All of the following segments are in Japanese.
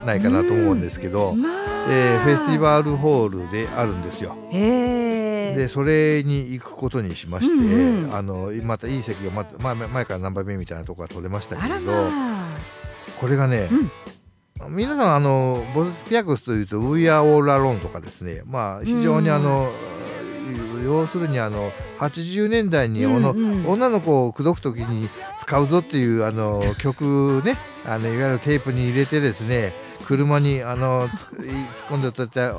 ないかなと思うんですけど、フェスティバルホールであるんですよ。でそれに行くことにしまして、またいい席が前から何番目みたいなところが取れましたけれど、これがね、皆さんボスキャクスというと We Are All Alone とかですね、非常に要するに80年代に女の子を口説くときに使うぞっていう曲ね、いわゆるテープに入れてですね、車に突っ込んでとって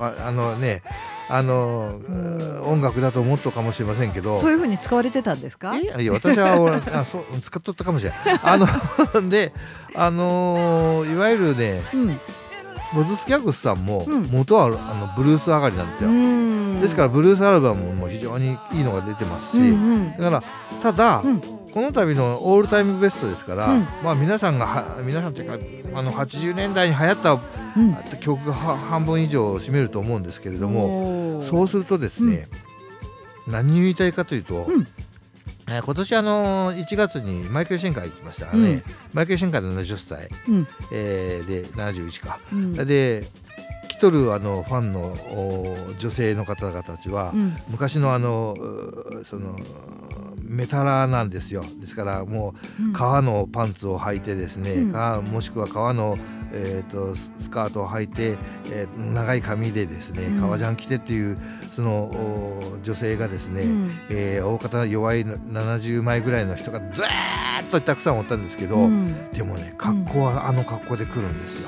音楽だと思ったかもしれませんけど、 そういう風に使われてたんですか？ いや私はそう使っとったかもしれないでいわゆるね、ボズスキャクスさんも元はブルース上がりなんですよ。ですからブルースアルバムも非常にいいのが出てますし、だからただ、この度のオールタイムベストですから、皆さんというか80年代に流行った曲が半分以上を占めると思うんですけれども、そうするとですね、何を言いたいかというと、今年1月にマイケル・シェンカー行きましたね。マイケル・シェンカーで70歳、で71か、で来とるファンの女性の方々たちは、昔のそのメタラなんですよ。ですからもう革のパンツを履いてですね、もしくは革のスカートを履いて、長い髪でですね、革ジャン着てっていうその女性がですね、大方弱い70枚ぐらいの人がずーっとたくさんおったんですけど、でもね、格好は格好で来るんですよ。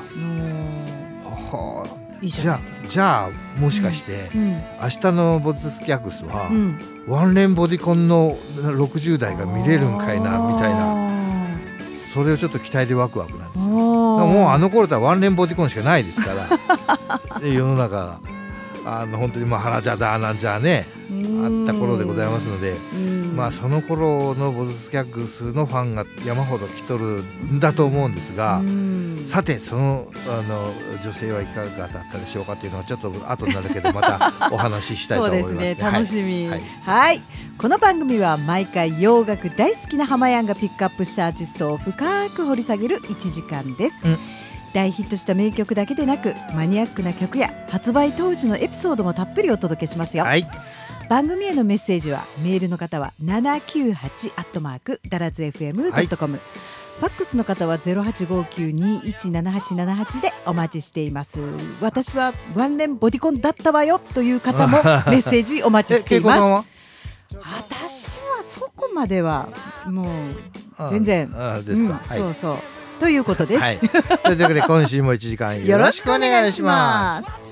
じゃあもしかして、明日のボズスキャクスは、ワンレンボディコンの60代が見れるんかいなみたいな、それをちょっと期待でワクワクなんですよ。もう頃とはワンレンボディコンしかないですから世の中が本当に腹じゃだなんじゃねあった頃でございますので、その頃のボズスキャクスのファンが山ほど来とるんだと思うんですが、さてその女性はいかがだったでしょうかというのはちょっと後になるけどまたお話ししたいと思います。 そうですね、楽しみ。はい、この番組は毎回洋楽大好きな浜やんがピックアップしたアーティストを深く掘り下げる1時間です。大ヒットした名曲だけでなく、マニアックな曲や発売当時のエピソードもたっぷりお届けしますよ。番組へのメッセージはメールの方は 798@darazfm.com、ファックスの方は 0859217878 でお待ちしています。私はワンレンボディコンだったわよという方もメッセージお待ちしています。私はそこまではもう全然ですか、 そうそうということです。 というわけで今週も1時間よろしくお願いします。